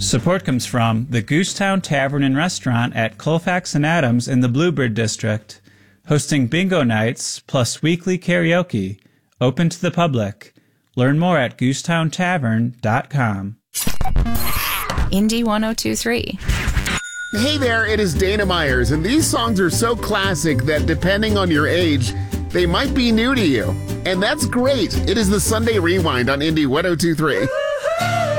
Support comes from the Goosetown Tavern and Restaurant at Colfax and Adams in the Bluebird District, hosting bingo nights plus weekly karaoke, open to the public. Learn more at goosetowntavern.com. Indie 1023. Hey there, it is Dana Myers, and these songs are so classic that depending on your age, they might be new to you. And that's great. It is the Sunday Rewind on Indie 1023.